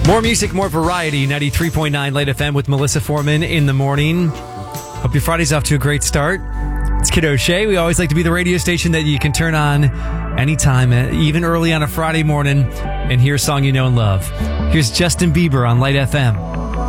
More music, more variety. 93.9 Light FM with Melissa Foreman in the morning. Hope your Friday's off to a great start. It's Kid O'Shea. We always like to be the radio station that you can turn on anytime, even early on a Friday morning, and hear a song you know and love. Here's Justin Bieber on Light FM.